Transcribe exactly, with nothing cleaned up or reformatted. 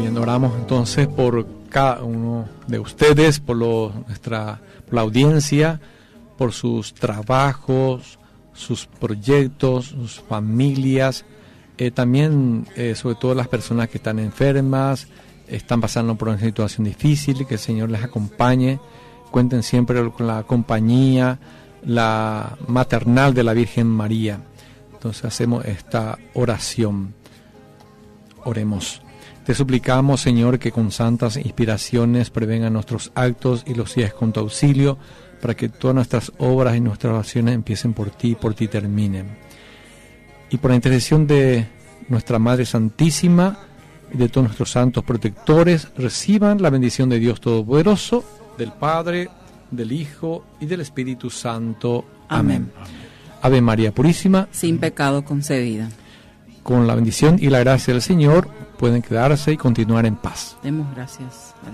Bien, oramos entonces por cada uno de ustedes, por, lo, nuestra, por la audiencia, por sus trabajos, sus proyectos, sus familias, eh, también eh, sobre todo las personas que están enfermas, están pasando por una situación difícil, que el Señor les acompañe. Cuenten siempre con la compañía, la maternal de la Virgen María. Entonces hacemos esta oración. Oremos. Te suplicamos, Señor, que con santas inspiraciones prevengan nuestros actos y los guíes con tu auxilio, para que todas nuestras obras y nuestras oraciones empiecen por ti y por ti terminen. Y por la intercesión de nuestra Madre Santísima y de todos nuestros santos protectores, reciban la bendición de Dios Todopoderoso, del Padre, del Hijo y del Espíritu Santo. Amén. Amén. Ave María Purísima, sin pecado concebida. Con la bendición y la gracia del Señor pueden quedarse y continuar en paz. Demos gracias a Dios.